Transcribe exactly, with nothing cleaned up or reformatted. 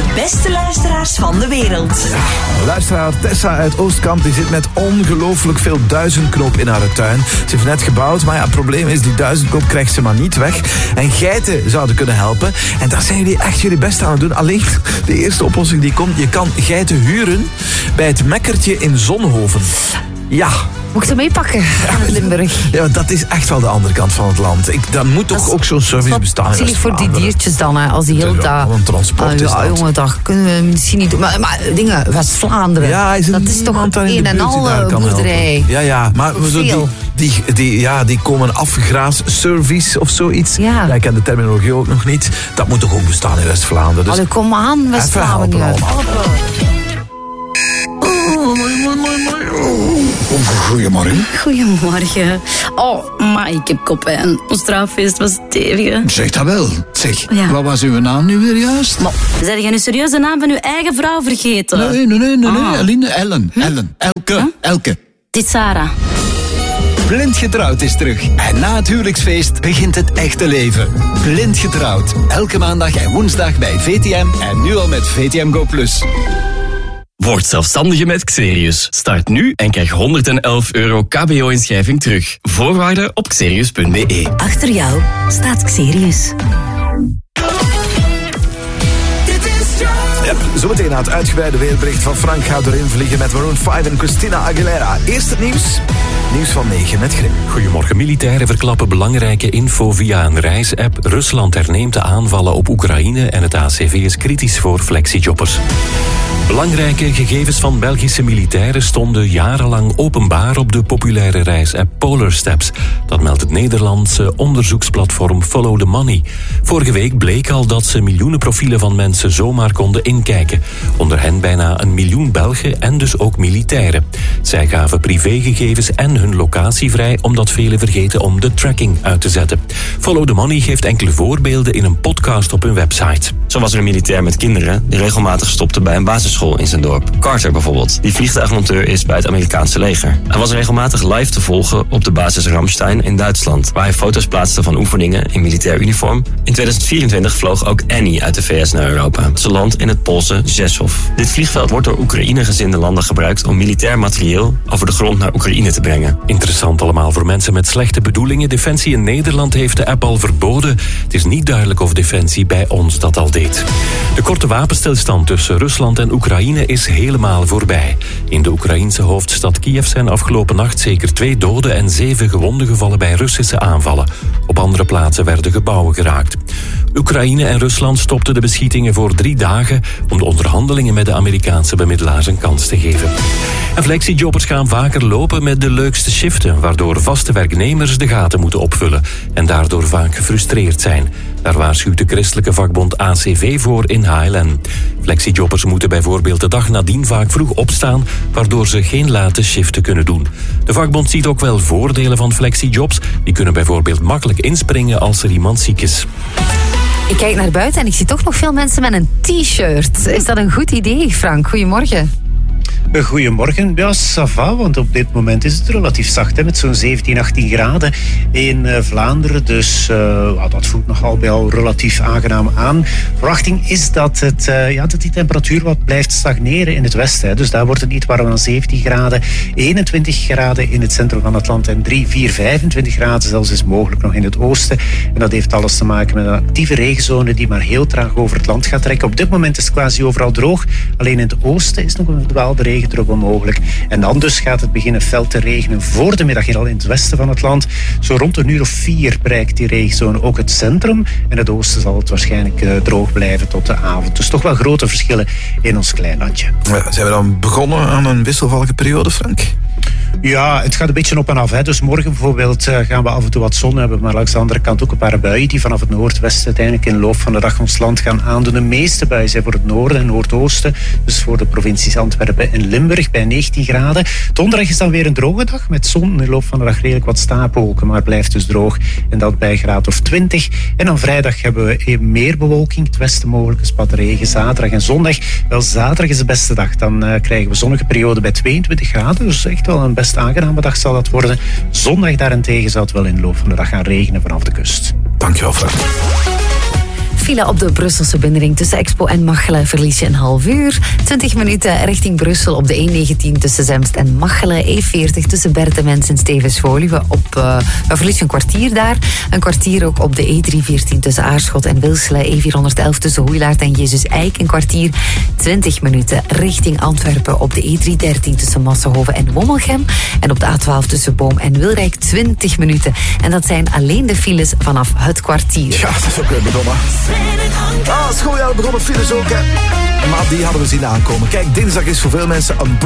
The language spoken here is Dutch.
beste luisteraars van de wereld. Ja, luisteraar Tessa uit Oostkamp die zit met ongelooflijk veel duizendknoop in haar tuin. Ze heeft net gebouwd, maar ja, het probleem is die duizendknoop krijgt ze maar niet weg. En geiten zouden kunnen helpen. En daar zijn jullie echt jullie best aan het doen. Alleen de eerste oplossing die komt, je kan geiten huren bij het Mekkertje in Zonhoven. Ja. Moet ik ze meepakken in Limburg? Ja, dat is echt wel de andere kant van het land. Ik, dan moet toch ook zo'n service bestaan. Dat is voor die diertjes dan, hè, als die heel daar. Een transport uh, is ja, dat. jongen, dat kunnen we misschien niet doen. Maar, maar dingen, West-Vlaanderen. Ja, is dat is toch een en al boerderij. Helpen. Ja, ja, maar zo die, die, die, ja, die komen afgraasservice of zoiets. Ja. Ja, ik ken de terminologie ook nog niet. Dat moet toch ook bestaan in West-Vlaanderen. Dus allee, kom aan, West-Vlaanderen. Goedemorgen. Goedemorgen. Oh, maar ik heb koppijn. Ons trouwfeest was stevig. Zeg dat wel. Zeg, ja. Wat was uw naam nu weer juist? Maar, zeg jij nu serieus de naam van uw eigen vrouw vergeten? Nee, nee, nee, nee. Ah. nee. Aline, Ellen, hm? Ellen, Elke, huh? Elke. Het is Sarah. Blind getrouwd is terug. En na het huwelijksfeest begint het echte leven. Blind getrouwd. Elke maandag en woensdag bij V T M en nu al met V T M Go Plus. Word zelfstandige met Xerius. Start nu en krijg honderdelf euro K B O-inschrijving terug. Voorwaarden op xerius punt b e. Achter jou staat Xerius. Yep, zometeen na het uitgebreide weerbericht van Frank gaat erin vliegen met Maroon vijf en Christina Aguilera. Eerst het nieuws. Nieuws van negen met Grim. Goedemorgen. Militairen verklappen belangrijke info via een reisapp. Rusland herneemt de aanvallen op Oekraïne en het A C V is kritisch voor flexijobbers. Belangrijke gegevens van Belgische militairen stonden jarenlang openbaar op de populaire reisapp Polar Steps. Dat meldt het Nederlandse onderzoeksplatform Follow the Money. Vorige week bleek al dat ze miljoenen profielen van mensen zomaar konden inkijken. Onder hen bijna een miljoen Belgen en dus ook militairen. Zij gaven privégegevens en hun locatie vrij omdat velen vergeten om de tracking uit te zetten. Follow the Money geeft enkele voorbeelden in een podcast op hun website. Zo was er een militair met kinderen die regelmatig stopte bij een basisschool in zijn dorp. Carter bijvoorbeeld, die vliegtuigmonteur is bij het Amerikaanse leger. Hij was regelmatig live te volgen op de basis Ramstein in Duitsland, waar hij foto's plaatste van oefeningen in militair uniform. In tweeduizend vierentwintig vloog ook Annie uit de V S naar Europa. Ze landt in het Poolse Rzeszów. Dit vliegveld wordt door Oekraïne-gezinde landen gebruikt om militair materieel over de grond naar Oekraïne te brengen. Interessant allemaal voor mensen met slechte bedoelingen. Defensie in Nederland heeft de app al verboden. Het is niet duidelijk of Defensie bij ons dat al deed. De korte wapenstilstand tussen Rusland en Oekraïne is helemaal voorbij. In de Oekraïense hoofdstad Kiev zijn afgelopen nacht zeker twee doden en zeven gewonden gevallen bij Russische aanvallen. Op andere plaatsen werden gebouwen geraakt. Oekraïne en Rusland stopten de beschietingen voor drie dagen om de onderhandelingen met de Amerikaanse bemiddelaars een kans te geven. En flexijobbers gaan vaker lopen met de leukste shiften, waardoor vaste werknemers de gaten moeten opvullen en daardoor vaak gefrustreerd zijn. Daar waarschuwt de christelijke vakbond A C V voor in H L N. Flexijobbers moeten bijvoorbeeld de dag nadien vaak vroeg opstaan, waardoor ze geen late shiften kunnen doen. De vakbond ziet ook wel voordelen van flexijobs. Die kunnen bijvoorbeeld makkelijk inspringen als er iemand ziek is. Ik kijk naar buiten en ik zie toch nog veel mensen met een t-shirt. Is dat een goed idee, Frank? Goedemorgen. Goedemorgen. Ja, ça va, want op dit moment is het relatief zacht, hè, met zo'n zeventien, achttien graden in uh, Vlaanderen. Dus uh, dat voelt nogal bij al relatief aangenaam aan. Verwachting is dat, het, uh, ja, dat die temperatuur wat blijft stagneren in het westen. Hè. Dus daar wordt het niet warmer dan zeventien graden, eenentwintig graden in het centrum van het land en drie, vier, vijfentwintig graden zelfs is mogelijk nog in het oosten. En dat heeft alles te maken met een actieve regenzone die maar heel traag over het land gaat trekken. Op dit moment is het quasi overal droog. Alleen in het oosten is nog een bedwaalde regendruppel mogelijk. En dan dus gaat het beginnen fel te regenen voor de middag hier al in het westen van het land. Zo rond een uur of vier bereikt die regenzone ook het centrum. En het oosten zal het waarschijnlijk uh, droog blijven tot de avond. Dus toch wel grote verschillen in ons klein landje. Ja, zijn we dan begonnen aan een wisselvallige periode, Frank? Ja, het gaat een beetje op en af. Hè. Dus morgen bijvoorbeeld uh, gaan we af en toe wat zon hebben, maar langs de andere kant ook een paar buien die vanaf het noordwesten uiteindelijk in de loop van de dag ons land gaan aandoen. De meeste buien zijn voor het noorden en noordoosten, dus voor de provincies Antwerpen en Limburg bij negentien graden. Donderdag is dan weer een droge dag met zon. In de loop van de dag redelijk wat stapelwolken, maar het blijft dus droog en dat bij graad of twintig. En dan vrijdag hebben we meer bewolking, het westen mogelijk een spat regen. Zaterdag en zondag, wel zaterdag is de beste dag. Dan uh, krijgen we zonnige periode bij tweeëntwintig graden, dus echt wel een best aangename dag zal dat worden. Zondag daarentegen zal het wel in de loop van de dag gaan regenen vanaf de kust. Dankjewel, Frank. file op de Brusselse binnenring tussen Expo en Machelen verlies je een half uur. twintig minuten richting Brussel op de E negentien tussen Zemst en Machelen. E veertig tussen Bertemens en Stevens-Woluwe. Op uh, verlies je een kwartier daar. Een kwartier ook op de E driehonderdveertien tussen Aarschot en Wilselen. E vierhonderdelf tussen Hoeilaart en Jezus Eik. Een kwartier. twintig minuten richting Antwerpen op de E driehonderddertien tussen Massenhoven en Wommelgem. En op de A twaalf tussen Boom en Wilrijk twintig minuten. En dat zijn alleen de files vanaf het kwartier. Ja, dat is ook weer begonnen. Ah, schooljaar begonnen files ook, hè. Maar die hadden we zien aankomen. Kijk, dinsdag is voor veel mensen een